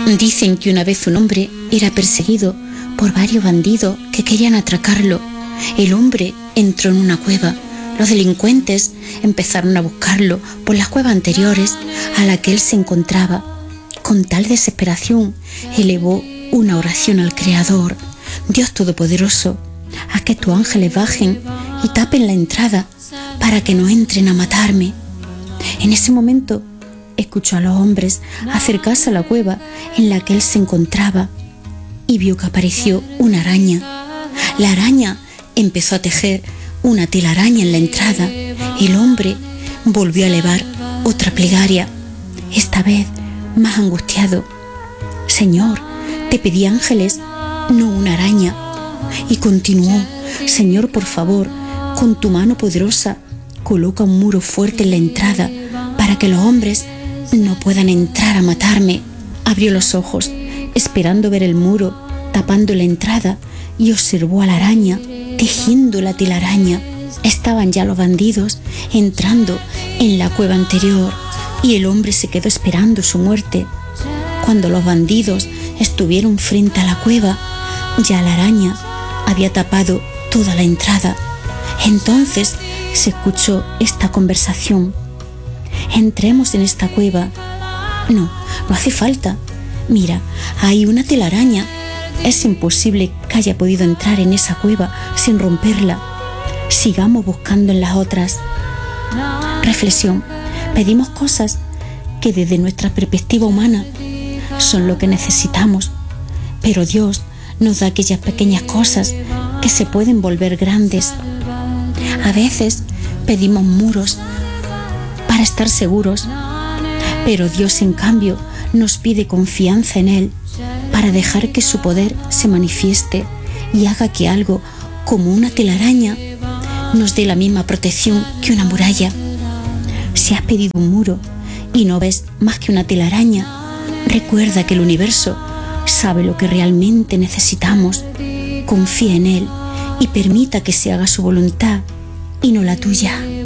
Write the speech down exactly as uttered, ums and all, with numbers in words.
Dicen que una vez un hombre era perseguido por varios bandidos que querían atracarlo. El hombre entró en una cueva. Los delincuentes empezaron a buscarlo por las cuevas anteriores a la que él se encontraba. Con tal desesperación, elevó una oración al Creador: Dios Todopoderoso, haz que tus ángeles bajen y tapen la entrada para que no entren a matarme. En ese momento, escuchó a los hombres acercarse a la cueva en la que él se encontraba y vio que apareció una araña. La araña empezó a tejer una telaraña en la entrada. El hombre volvió a elevar otra plegaria, esta vez más angustiado: Señor, te pedí ángeles, no una araña. Y continuó: Señor, por favor, con tu mano poderosa, coloca un muro fuerte en la entrada para que los hombres no puedan entrar a matarme. Abrió los ojos, esperando ver el muro tapando la entrada, y observó a la araña tejiendo la telaraña. Estaban ya los bandidos entrando en la cueva anterior, y el hombre se quedó esperando su muerte. Cuando los bandidos estuvieron frente a la cueva, ya la araña había tapado toda la entrada. Entonces se escuchó esta conversación: entremos en esta cueva. No, no hace falta. Mira, hay una telaraña. Es imposible que haya podido entrar en esa cueva sin romperla. Sigamos buscando en las otras. Reflexión: pedimos cosas que desde nuestra perspectiva humana son lo que necesitamos, pero Dios nos da aquellas pequeñas cosas que se pueden volver grandes. A veces pedimos muros para estar seguros, pero Dios, en cambio, nos pide confianza en Él para dejar que su poder se manifieste y haga que algo como una telaraña nos dé la misma protección que una muralla. Si has pedido un muro y no ves más que una telaraña, recuerda que el universo sabe lo que realmente necesitamos. Confía en Él y permita que se haga su voluntad y no la tuya.